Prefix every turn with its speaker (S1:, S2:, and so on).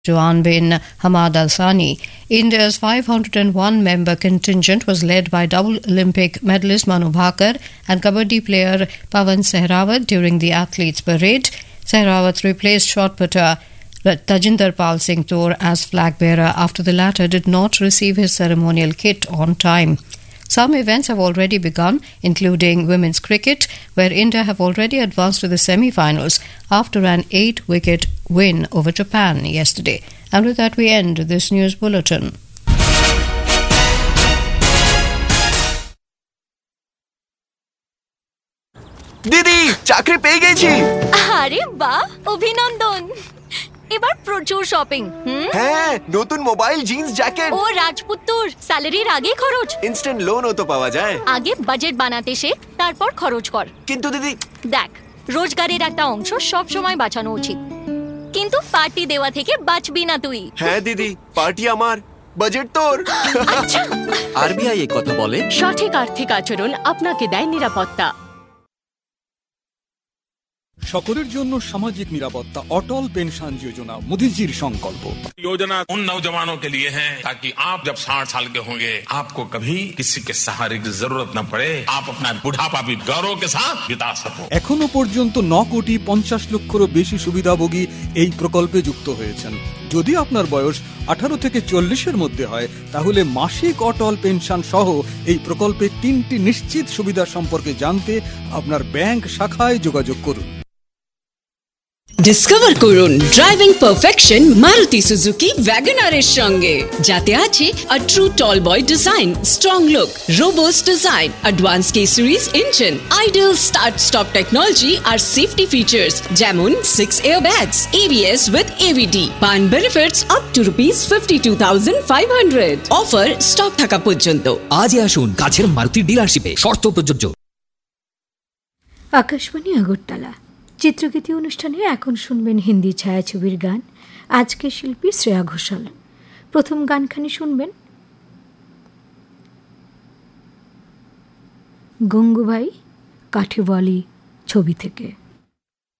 S1: Juan bin Hamad Al Thani. India's 501-member contingent was led by double Olympic medalist Manu Bhaker and kabaddi player Pawan Sehrawat during the athletes' parade. Sehrawat replaced shot putter Tajinder Pal Singh Toor as flag bearer after the latter did not receive his ceremonial kit on time. Some events have already begun, including women's cricket, where India have already advanced to the semi-finals after an 8-wicket win over Japan yesterday. And with that, we end this news bulletin.
S2: দিদি চাকরি পেয়ে গেছি।
S3: আরে বাহ, অভিনন্দন। এবার প্রচুর shopping.
S2: হ্যাঁ, নতুন মোবাইল, জিন্স, জ্যাকেট।
S3: ও রাজপুত্তর, স্যালারির আগে খরচ।
S2: ইনস্ট্যান্ট লোনও তো পাওয়া যায়।
S3: আগে বাজেট বানাতে শেখ, তারপর খরচ কর।
S2: কিন্তু দিদি,
S3: দেখ, রোজগারের একটা অংশ সব সময় বাঁচানো উচিত, কিন্তু পার্টি দেওয়া থেকে বাঁচবি না তুই।
S2: হ্যাঁ দিদি, পার্টি আমার, বাজেট তোর।
S3: আচ্ছা,
S4: আরবিআই এই কথা বলে,
S3: সঠিক আর্থিক আচরণ আপনাকে দেয় নিরাপত্তা।
S5: সকলের জন্য সামাজিক নিরাপত্তা, অটল পেনশন যোজনা মোদিজির সংকল্প।
S6: योजना उन नौजवानों के लिए है ताकि आप जब 60 साल के होंगे आपको कभी किसी के सहारे की जरूरत न पड़े, आप अपना बुढ़ापा भी गौरव के साथ बिता सको।
S5: এখনো পর্যন্ত 9,50,00,000 বেশি সুবিধাভোগী এই প্রকল্পে যুক্ত হয়েছেন। যদি আপনার বয়স 18 থেকে 40-এর মধ্যে হয়, তাহলে মাসিক অটল পেনশন সহ এই প্রকল্পের 3টি নিশ্চিত সুবিধা সম্পর্কে জানতে আপনার ব্যাংক শাখায় যোগাযোগ করুন।
S7: ডিসকভার করুন ড্রাইভিং পারফেকশন মারুতি সুজুকি ওয়াগনারের সঙ্গে, যাতে আছে a true ton boy design, strong look, robust design, advance K series engine, idol start stop technology R safety features যেমন 6 এয়ারব্যাগস, ABS উইথ AVD, পান benefits up to ₹52,500। Offer stock থাকা পর্যন্ত।
S4: আজই আসুন কাছের মারুতি ডিলারশিপে, শর্ত প্রযোজ্য।
S8: আকাশবাণী আগরতলা চিত্রগীতি অনুষ্ঠানে এখন শুনবেন হিন্দি ছায়াছবির গান। আজকে শিল্পী শ্রেয়া ঘোষাল। প্রথম গানখানি শুনবেন গঙ্গুবাই কাঠিওয়ালি ছবি থেকে।